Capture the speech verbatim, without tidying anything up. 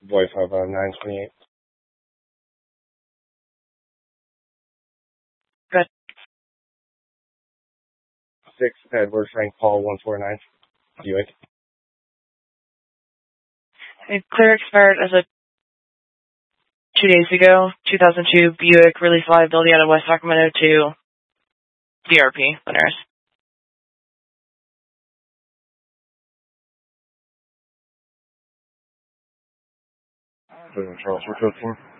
Voice of uh, nine twenty-eight. Good. six Edward Frank Paul one four nine. Buick. It clear expired as of two days ago. two thousand two Buick release liability out of West Sacramento to V R P winners. Charles, we're code for.